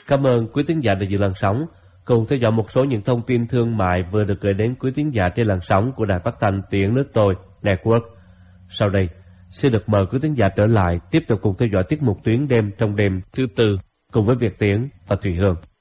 Cảm ơn quý thính giả đã giữ làn sóng, cùng theo dõi một số những thông tin thương mại vừa được gửi đến quý thính giả trên làn sóng của Đài Phát thanh Tiếng Nước Tôi Network. Sau đây, xin được mời quý thính giả trở lại tiếp tục cùng theo dõi tiết mục Tuyến đêm trong đêm thứ tư cùng với Việt Tiến và Thùy Hương.